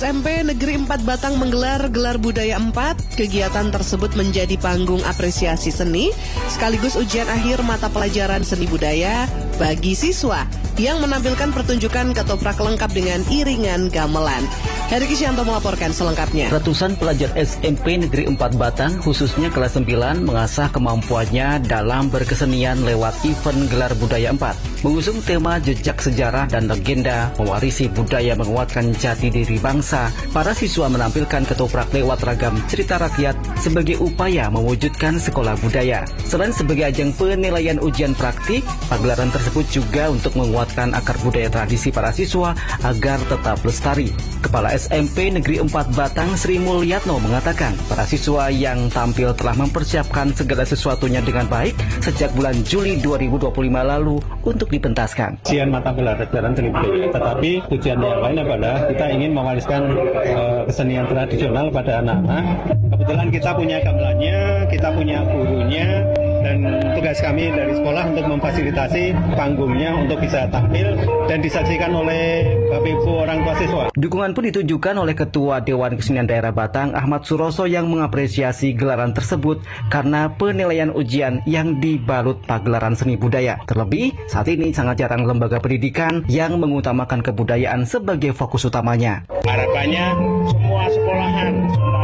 SMP Negeri 4 Batang menggelar Gelar Budaya 4. Kegiatan tersebut menjadi panggung apresiasi seni sekaligus ujian akhir mata pelajaran seni budaya bagi siswa yang menampilkan pertunjukan ketoprak lengkap dengan iringan gamelan. Heri Kisyanto melaporkan selengkapnya. Ratusan pelajar SMP Negeri 4 Batang, khususnya kelas 9, mengasah kemampuannya dalam berkesenian lewat event Gelar Budaya 4. Mengusung tema jejak sejarah dan legenda, mewarisi budaya menguatkan jati diri bangsa, para siswa menampilkan ketoprak lewat ragam cerita rakyat sebagai upaya mewujudkan sekolah budaya. Selain sebagai ajang penilaian ujian praktik, pagelaran tersebut juga untuk menguatkan akar budaya tradisi para siswa agar tetap lestari. Kepala SMP Negeri 4 Batang Sri Mulyatno mengatakan, para siswa yang tampil telah mempersiapkan segala sesuatunya dengan baik sejak bulan Juli 2025 lalu untuk dipentaskan. Ujian mata pelajaran seni budaya, tetapi tujuan yang lain adalah kita ingin mewariskan kesenian tradisional pada anak-anak. Kebetulan kita punya gamelannya, kita punya gurunya, dan tugas kami dari sekolah untuk memfasilitasi panggungnya untuk bisa tampil dan disaksikan oleh Bapak Ibu orang tua siswa. Dukungan pun ditujukan oleh Ketua Dewan Kesenian Daerah Batang Ahmad Suroso yang mengapresiasi gelaran tersebut karena penilaian ujian yang dibalut pagelaran seni budaya. Terlebih, saat ini sangat jarang lembaga pendidikan yang mengutamakan kebudayaan sebagai fokus utamanya. Harapannya semua sekolahan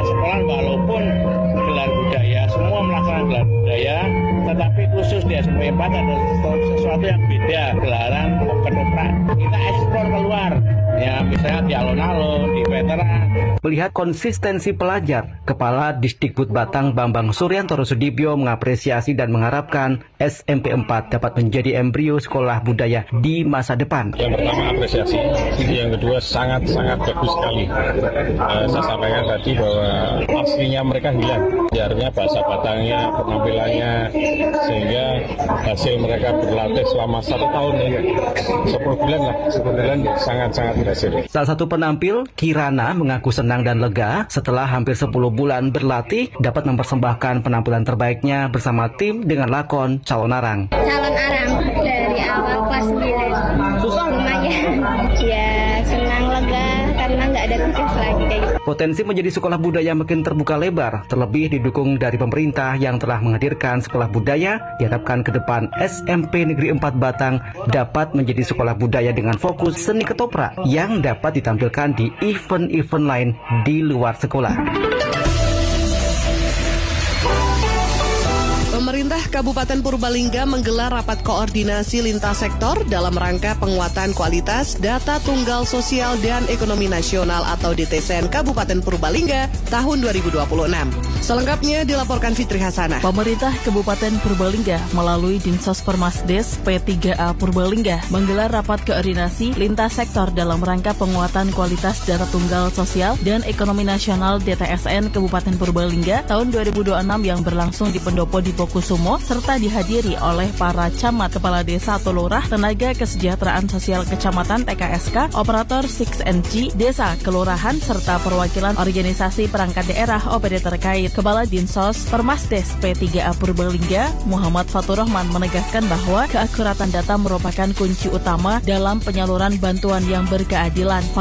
walaupun gelar budaya, semua melaksanakan gelar budaya, tetapi khusus di SMP 4 ada sesuatu yang beda, gelaran ketoprak. Kita eksplor keluar, ya misalnya di alun-alun, di veteran. Melihat konsistensi pelajar, Kepala Disdikbud Batang Bambang Suryantoro Sudibyo mengapresiasi dan mengharapkan SMP 4 dapat menjadi embrio sekolah budaya di masa depan. Yang pertama apresiasi, yang kedua sangat-sangat bagus sekali. Saya sampaikan tadi bahwa aslinya mereka hilang, biarnya bahasa Batangnya, penampilannya, sehingga hasil mereka berlatih selama 1 tahun ya, 10 bulan sangat-sangat berhasil. Salah satu penampil, Kirana, mengaku senang dan lega setelah hampir 10 bulan berlatih dapat mempersembahkan penampilan terbaiknya bersama tim dengan lakon Calon Arang. Calon Arang dari awal kelas 9. Susah lumayan. Ya senang, lega karena nggak ada tugas lagi kayak gitu. Potensi menjadi sekolah budaya makin terbuka lebar, terlebih didukung dari pemerintah yang telah menghadirkan sekolah budaya. Diharapkan ke depan SMP Negeri 4 Batang dapat menjadi sekolah budaya dengan fokus seni ketoprak yang dapat ditampilkan di event-event lain di luar sekolah. Pemerintah Kabupaten Purbalingga menggelar rapat koordinasi lintas sektor dalam rangka penguatan kualitas data tunggal sosial dan ekonomi nasional atau DTSN Kabupaten Purbalingga tahun 2026. Selengkapnya dilaporkan Fitri Hasanah. Pemerintah Kabupaten Purbalingga melalui Dinsos Permasdes P3A Purbalingga menggelar rapat koordinasi lintas sektor dalam rangka penguatan kualitas data tunggal sosial dan ekonomi nasional DTSN Kabupaten Purbalingga tahun 2026 yang berlangsung di Pendopo di Kusumo, serta dihadiri oleh para camat, kepala desa atau lurah, tenaga kesejahteraan sosial kecamatan TKSK, operator 6NG, desa, kelurahan, serta perwakilan organisasi perangkat daerah OPD terkait. Kepala Dinsos Permasdes P3A Purbalingga, Muhammad Fatur Rahman, menegaskan bahwa keakuratan data merupakan kunci utama dalam penyaluran bantuan yang berkeadilan.